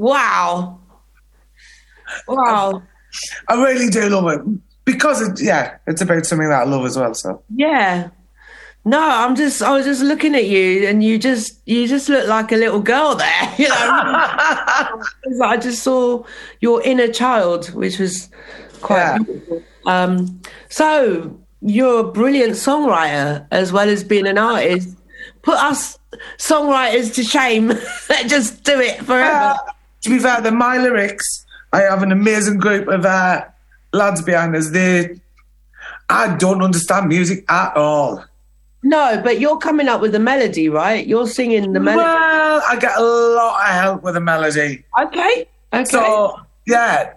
Wow. Wow. I really do love it because it's about something that I love as well. So yeah. No, I was just looking at you, and you just look like a little girl there. You know, I just saw your inner child, which was quite beautiful. So you're a brilliant songwriter as well as being an artist. Put us songwriters to shame. Just do it forever. To be fair, my lyrics, I have an amazing group of lads behind us. I don't understand music at all. No, but you're coming up with the melody, right? You're singing the melody. Well, I get a lot of help with the melody. Okay. So, yeah.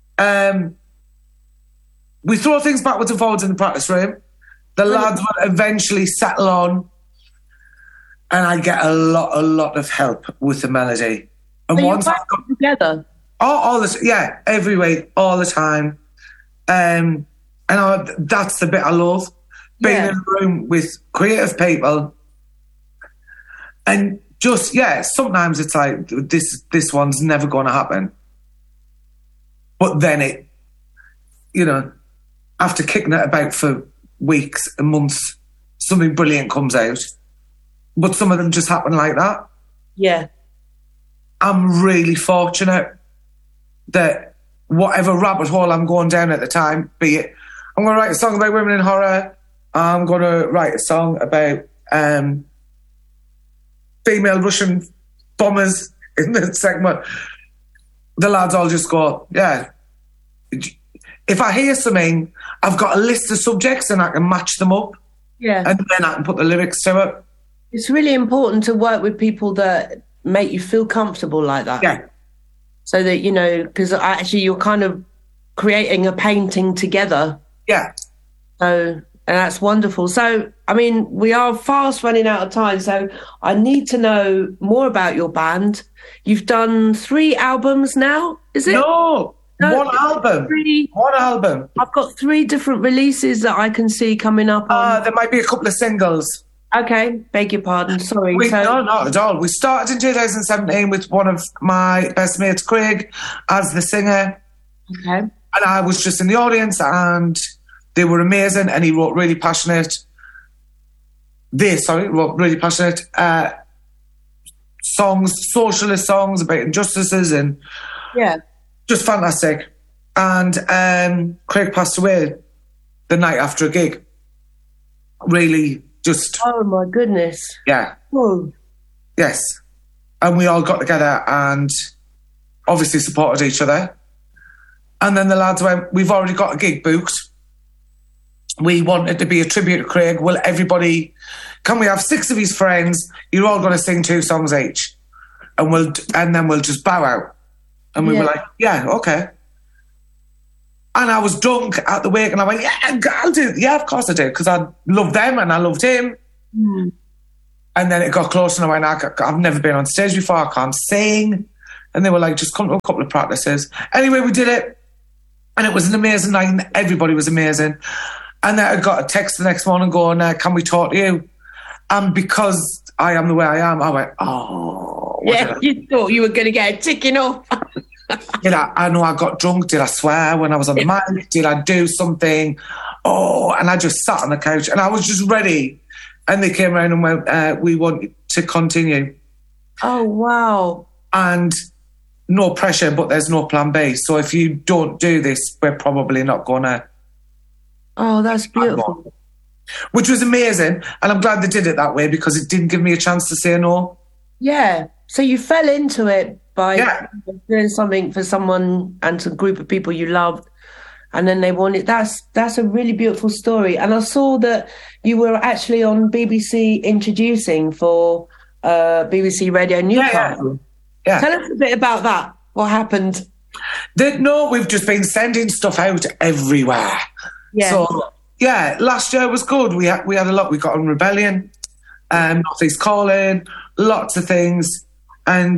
We throw things backwards and forwards in the practice room. The lads will eventually settle on, and I get a lot of help with the melody. And so once I've got together, all this, every week, all the time, and that's the bit I love. Being in a room with creative people, and just sometimes it's like this one's never going to happen, but then it, after kicking it about for weeks and months, something brilliant comes out. But some of them just happen like that. Yeah, I'm really fortunate that whatever rabbit hole I'm going down at the time, be it I'm going to write a song about women in horror, I'm going to write a song about female Russian bombers in the segment. The lads all just go, yeah. If I hear something, I've got a list of subjects and I can match them up. Yeah. And then I can put the lyrics to it. It's really important to work with people that make you feel comfortable like that. Yeah. So that, because actually you're kind of creating a painting together. Yeah. So... and that's wonderful. So, I mean, we are fast running out of time, so I need to know more about your band. You've done 3 albums now, is it? No, one album. 3. One album. I've got 3 different releases that I can see coming up. There might be a couple of singles. Okay, beg your pardon, sorry. No, not at all. We started in 2017 with one of my best mates, Craig, as the singer. Okay. And I was just in the audience, and... they were amazing, and he wrote really passionate songs, socialist songs about injustices, and just fantastic. And Craig passed away the night after a gig. Really just... oh, my goodness. Yeah. Oh. Yes. And we all got together and obviously supported each other. And then the lads went, we've already got a gig booked. We want it to be a tribute to Craig. Well, can we have 6 of his friends? You're all going to sing 2 songs each. And then we'll just bow out. And we were like, yeah, okay. And I was drunk at the wake, and I went, yeah, I'll do it. Yeah, of course I do, because I loved them and I loved him. Mm. And then it got close, and I went, I've never been on stage before, I can't sing. And they were like, just come to a couple of practices. Anyway, we did it. And it was an amazing night, and everybody was amazing. And then I got a text the next morning going, can we talk to you? And because I am the way I am, I went, oh. Yeah, you thought you were going to get a ticking off. I know I got drunk. Did I swear when I was on the mic? Did I do something? Oh, and I just sat on the couch, and I was just ready. And they came around and went, we want to continue. Oh, wow. And no pressure, but there's no plan B. So if you don't do this, we're probably not going to. Oh, that's beautiful. Which was amazing. And I'm glad they did it that way, because it didn't give me a chance to say no. Yeah. So you fell into it by doing something for someone and a group of people you loved. And then they wanted, that's a really beautiful story. And I saw that you were actually on BBC introducing for BBC Radio Newcastle. Yeah. Tell us a bit about that. What happened? We've just been sending stuff out everywhere. Yeah. So, last year was good. We had a lot. We got on Rebellion, North East Calling, lots of things. And,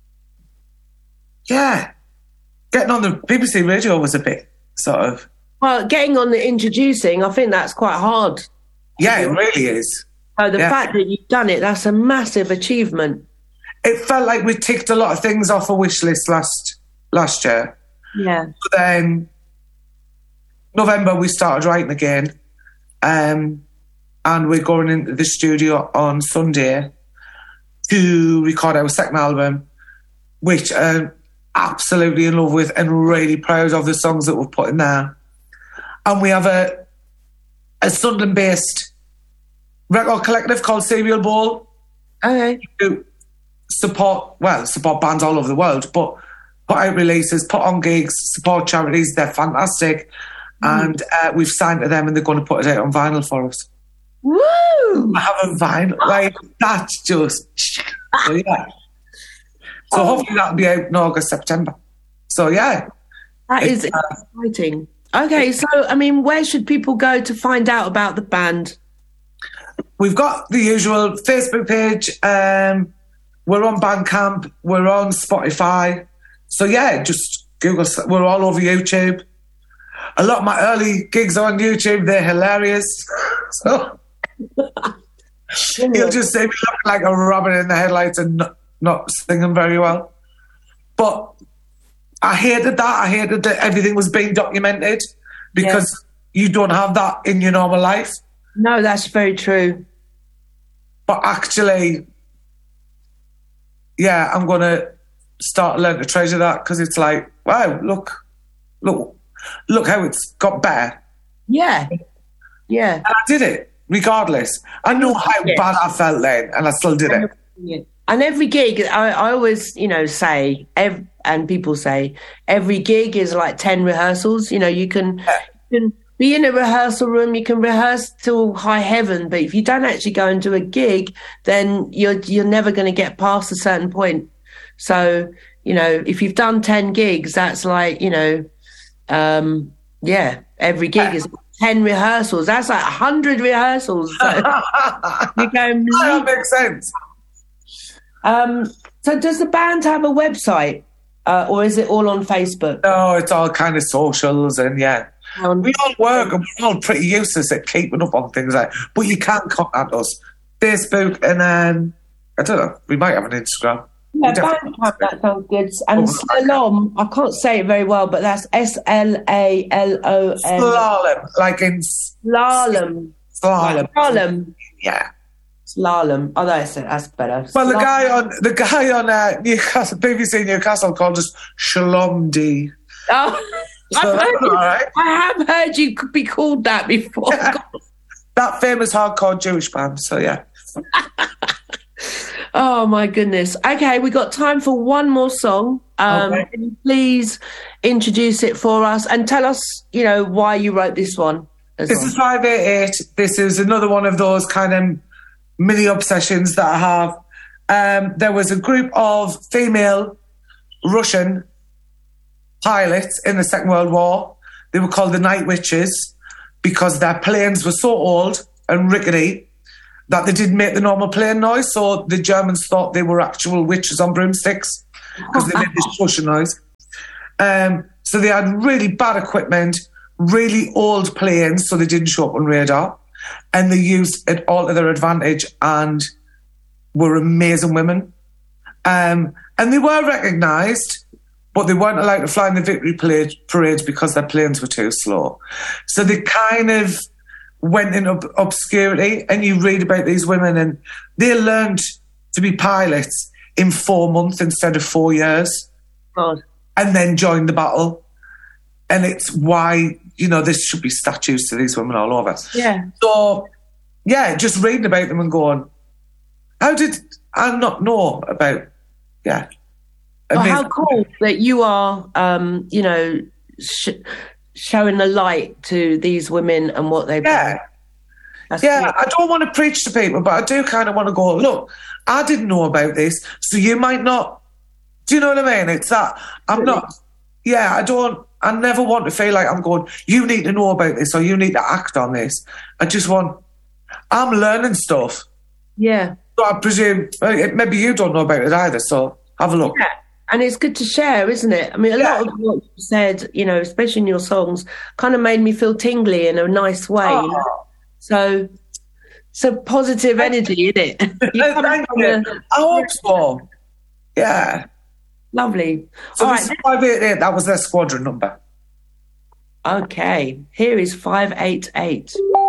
getting on the BBC radio was a bit sort of... Well, getting on the introducing, I think that's quite hard. Yeah, it really is. So the fact that you've done it, that's a massive achievement. it felt like we ticked a lot of things off a wish list last year. Yeah. But then November we started writing again, and we're going into the studio on Sunday to record our second album, which I'm absolutely in love with and really proud of the songs that we've put in there. And we have a Sunderland-based record collective called Serial Bowl. Okay. Who support bands all over the world, but put out releases, put on gigs, support charities. They're fantastic. And we've signed to them and they're going to put it out on vinyl for us. Woo! I have a vinyl. Like, that's just... So, yeah. So hopefully that'll be out in August, September. So, yeah. That is exciting. Okay, so, I mean, where should people go to find out about the band? We've got the usual Facebook page. We're on Bandcamp. We're on Spotify. So, yeah, just Google. We're all over YouTube. A lot of my early gigs are on YouTube. They're hilarious. So you'll just see me looking like a rabbit in the headlights and not singing very well. But I hated that. I hated that everything was being documented because you don't have that in your normal life. No, that's very true. But actually, yeah, I'm going to start learning to treasure that because it's like, wow, look how it's got better. Yeah. Yeah. And I did it, regardless. I know how bad I felt then, and I still did it. Yeah. And every gig, I always, say, and people say, every gig is like 10 rehearsals. You can be in a rehearsal room, you can rehearse till high heaven, but if you don't actually go and do a gig, then you're never going to get past a certain point. So, if you've done 10 gigs, that's like, every gig is 10 rehearsals. That's like 100 rehearsals. So you're going, that makes sense. So does the band have a website or is it all on Facebook? No, it's all kind of socials and we all work and we're all pretty useless at keeping up on things but you can contact us. Facebook and then, I don't know, we might have an Instagram. Yeah, Bandcamp, that sounds good. And Slalom, I can't say it very well, but that's Slalom. Slalom, like in... Slalom. Yeah. Slalom. Oh, that's better. Well, the guy on Newcastle, BBC Newcastle called us Shalom D. Oh, so I have heard you be called that before. Yeah. That famous hardcore Jewish band, so yeah. Oh, my goodness. Okay, we got time for one more song. Can you please introduce it for us and tell us, why you wrote this one? This is 588. This is another one of those kind of mini obsessions that I have. There was a group of female Russian pilots in the Second World War. They were called the Night Witches because their planes were so old and rickety that they didn't make the normal plane noise, so the Germans thought they were actual witches on broomsticks because they made this pushing noise. So they had really bad equipment, really old planes, so they didn't show up on radar, and they used it all to their advantage and were amazing women. And they were recognised, but they weren't allowed to fly in the victory parades because their planes were too slow. So they kind of went in obscurity, and you read about these women and they learned to be pilots in 4 months instead of 4 years. God. And then joined the battle. And it's why, there should be statues to these women all over. Yeah. So, just reading about them and going, how did I not know about, Well, how cool that you are, showing the light to these women and what they've done. Yeah, I don't want to preach to people, but I do kind of want to go, look, I didn't know about this, so you might not. Do you know what I mean? It's that I'm not. Yeah, I never want to feel like I'm going, you need to know about this or you need to act on this. I'm learning stuff. Yeah. So I presume, maybe you don't know about it either, so have a look. Yeah. And it's good to share, isn't it? I mean, a lot of what you said, especially in your songs, kind of made me feel tingly in a nice way. Oh. So positive energy, isn't it? Thank you. I hope so. Yeah. Lovely. So All this right. is 588. That was their squadron number. Okay. Here is 588.